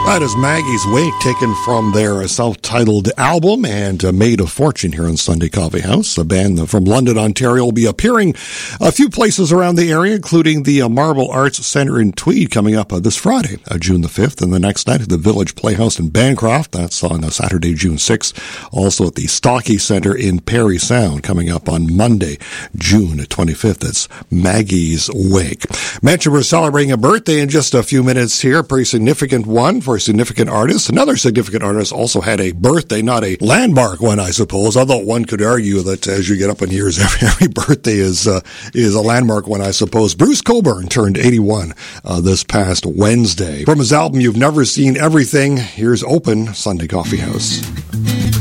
That is Maggie's Wake, taken from their self-titled album and made a fortune here on Sunday Coffee House. A band from London, Ontario will be appearing a few places around the area, including the Marble Arts Centre in Tweed coming up this Friday, June the 5th, and the next night at the Village Playhouse in Bancroft. That's on Saturday, June 6th. Also at the Stocky Centre in Parry Sound coming up on Monday, June 25th. That's Maggie's Wake. Mention we're celebrating a birthday in just a few minutes here, a pretty significant one for a significant artist. Another significant artist also had a birthday, not a landmark one, I suppose, although one could argue that as you get up in years, every birthday is a landmark one, I suppose. Bruce Cockburn turned 81 this past Wednesday. From his album, You've Never Seen Everything, here's Open Sunday Coffee House.